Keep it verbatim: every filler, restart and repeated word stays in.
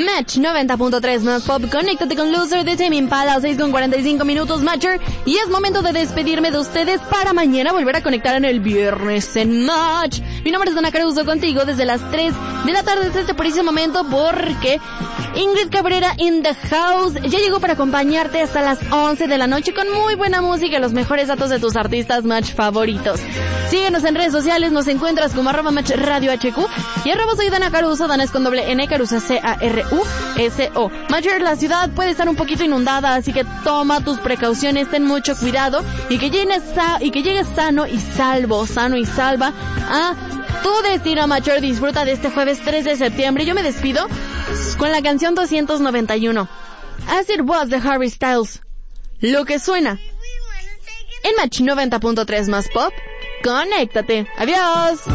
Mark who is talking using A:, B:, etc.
A: Match noventa punto tres más pop. Conéctate con Loser de Tame Impala, seis con cuarenta y cinco minutos, Matcher. Y es momento de despedirme de ustedes para mañana volver a conectar en el viernes en Match. Mi nombre es Dana Caruso, contigo desde las tres de la tarde hasta este preciso momento, porque Ingrid Cabrera in the house ya llegó para acompañarte hasta las once de la noche con muy buena música y los mejores datos de tus artistas Match favoritos. Síguenos en redes sociales, nos encuentras como arroba Match Radio H Q y arroba soy Dana Caruso, Dana es con doble N, Caruso C A R U S O. Matcher, la ciudad puede estar un poquito inundada, así que toma tus precauciones, ten mucho cuidado y que llegues, sa- y que llegues sano y salvo, sano y salva a tu destino, Matcher. Disfruta de este jueves tres de septiembre. Yo me despido con la canción doscientos noventa y uno, As It Was de Harry Styles. Lo que suena en Match noventa punto tres más pop. Conéctate. Adiós.